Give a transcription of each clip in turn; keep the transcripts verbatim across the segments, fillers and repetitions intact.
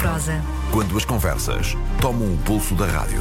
prosa. Quando as conversas tomam o pulso da rádio.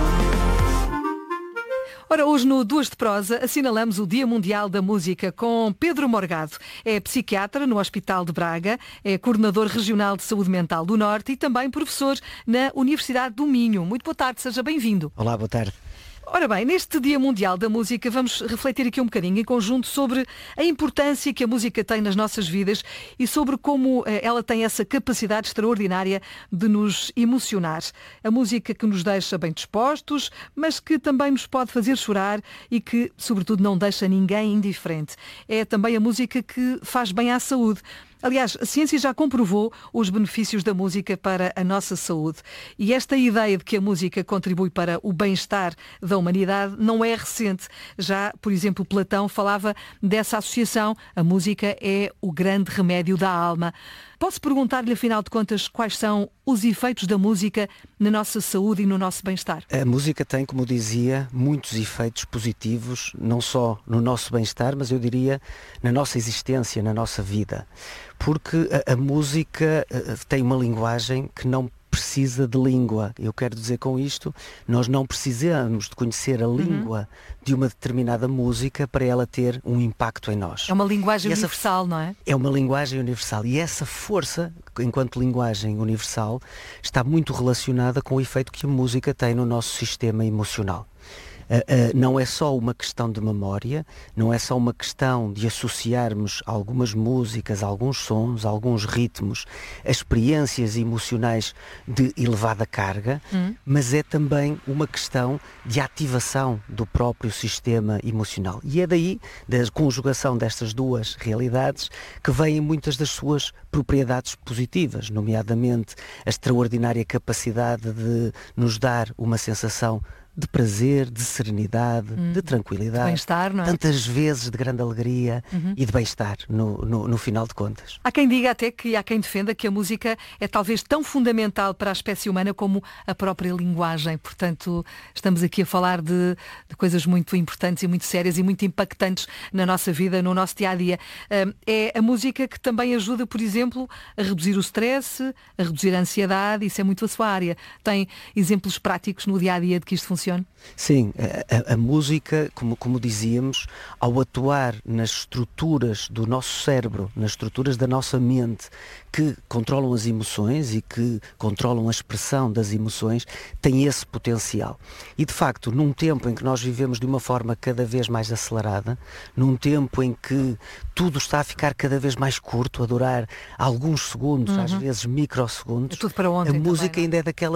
Ora, hoje no Duas de Prosa assinalamos o Dia Mundial da Música com Pedro Morgado. É psiquiatra no Hospital de Braga, é coordenador regional de saúde mental do Norte e também professor na Universidade do Minho. Muito boa tarde, seja bem-vindo. Olá, boa tarde. Ora bem, neste Dia Mundial da Música vamos refletir aqui um bocadinho em conjunto sobre a importância que a música tem nas nossas vidas e sobre como eh, ela tem essa capacidade extraordinária de nos emocionar. A música que nos deixa bem dispostos, mas que também nos pode fazer chorar e que, sobretudo, não deixa ninguém indiferente. É também a música que faz bem à saúde. Aliás, a ciência já comprovou os benefícios da música para a nossa saúde. E esta ideia de que a música contribui para o bem-estar da humanidade não é recente. Já, por exemplo, Platão falava dessa associação. A música é o grande remédio da alma. Posso perguntar-lhe, afinal de contas, quais são os efeitos da música na nossa saúde e no nosso bem-estar? A música tem, como dizia, muitos efeitos positivos, não só no nosso bem-estar, mas eu diria na nossa existência, na nossa vida. Porque a, a música uh, tem uma linguagem que não precisa de língua. Eu quero dizer com isto, nós não precisamos de conhecer a língua uhum. de uma determinada música para ela ter um impacto em nós. É uma linguagem essa, universal, não é? É uma linguagem universal. E essa força, enquanto linguagem universal, está muito relacionada com o efeito que a música tem no nosso sistema emocional. Uh, uh, não é só uma questão de memória, não é só uma questão de associarmos algumas músicas, alguns sons, alguns ritmos, a experiências emocionais de elevada carga, hum. mas é também uma questão de ativação do próprio sistema emocional. E é daí, da conjugação destas duas realidades, que vêm muitas das suas propriedades positivas, nomeadamente a extraordinária capacidade de nos dar uma sensação de prazer, de serenidade, hum. de tranquilidade, de bem-estar, não é? Tantas vezes de grande alegria uhum. e de bem-estar no, no, no final de contas. Há quem diga até que há quem defenda que a música é talvez tão fundamental para a espécie humana como a própria linguagem. Portanto, estamos aqui a falar de, de coisas muito importantes e muito sérias e muito impactantes na nossa vida, no nosso dia-a-dia. É a música que também ajuda, por exemplo, a reduzir o stress, a reduzir a ansiedade. Isso é muito a sua área. Tem exemplos práticos no dia-a-dia de que isto funciona? Sim, a, a, a música, como, como dizíamos, ao atuar nas estruturas do nosso cérebro, nas estruturas da nossa mente, que controlam as emoções e que controlam a expressão das emoções, tem esse potencial. E, de facto, num tempo em que nós vivemos de uma forma cada vez mais acelerada, num tempo em que tudo está a ficar cada vez mais curto, a durar alguns segundos, uhum. às vezes microsegundos, é tudo para ontem, a música também, ainda é daquelas